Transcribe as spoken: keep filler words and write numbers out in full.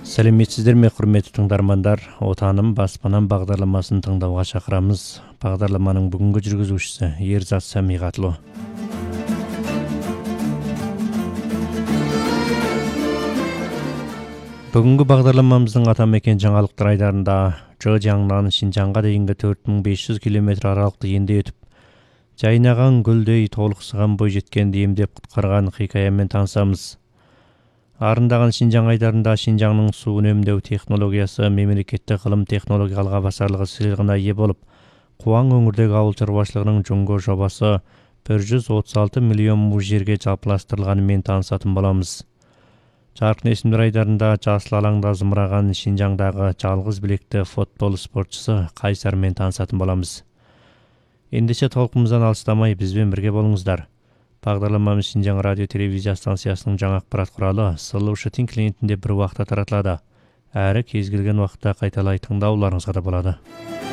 Сәлеметсіздер ме, құрметті тыңдармандар? Отаным баспанам бағдарламасын тыңдауға шақырамыз. Бағдарламаның бүгінгі жүргізушісі Ерзат Самиғатлы. Бүгінгі бағдарламамыздың атамекен жаңалықтар айдарында Чжэцзяннан Шинжаңға дейінгі төрт мың бес жүз километр аралықты енді өтіп, жайнаған гүлдей толықсыған бойжеткенді емдеп құтқарған хикаямен танысамыз. Арындаған Шинжаң айдарында Шинжаңның су үнемдеу технологиясы мемлекеттік ғылым технологиялық басарлығы сыйлығына ие болып, Қуаң өңірдегі ауыл шаруашылығының жоңго жобасы бір жүз отыз алты миллион му жерге жалпыластырылғанымен танысатын боламыз. Жарқын есімдер айдарында жасыл алаңда зымыраған Шинжаңдағы жалғыз білекті футбол спортшысы Қайсармен танысатын боламыз. Ендеше толқымыздан алыстамай бізбен бірге болыңыздар. Бағдарламамыз Шинжаң радио телевизия станциясының жаңа ақпарат құралы Solution клиентінде бір уақытта таратылады. Әрі кез келген уақытта қайталай тыңдауларыңызға да болады.